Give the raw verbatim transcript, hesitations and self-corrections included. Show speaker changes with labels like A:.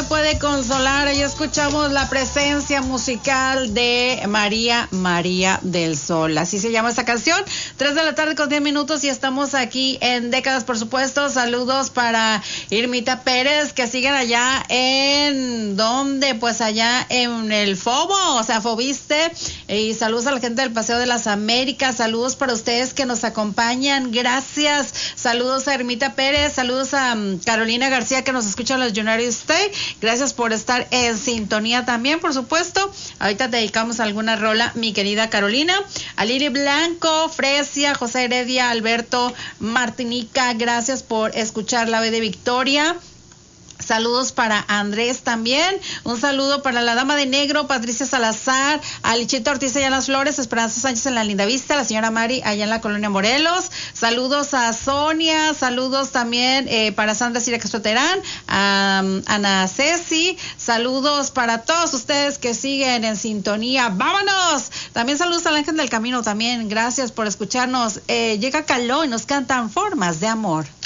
A: puede consolar. Ahí escuchamos la presencia musical de María María del Sol. Así se llama esta canción. Tres de la tarde con diez minutos y estamos aquí en Décadas, por supuesto. Saludos para Irmita Pérez, que siguen allá en... ¿Dónde? Pues allá en el Fobo, o sea, Fobiste. Y saludos a la gente del Paseo de las Américas. Saludos para ustedes que nos acompañan. Gracias. Saludos a Irmita Pérez. Saludos a um, Carolina García, que nos escucha en los United States. Gracias por estar en sintonía también, por supuesto. Ahorita te dedicamos alguna rola, mi querida Carolina. A Lili Blanco, Fresia, José Heredia, Alberto Martinica, gracias por escuchar La B de Victoria. Saludos para Andrés también. Un saludo para la Dama de Negro, Patricia Salazar, a Lichita Ortiz allá en Las Flores, Esperanza Sánchez en la Linda Vista, la señora Mari allá en la Colonia Morelos. Saludos a Sonia, saludos también eh, para Sandra Siria Castro Terán, a um, Ana Ceci. Saludos para todos ustedes que siguen en sintonía. ¡Vámonos! También saludos al Ángel del Camino también. Gracias por escucharnos. Eh, llega Caló y nos cantan Formas de Amor.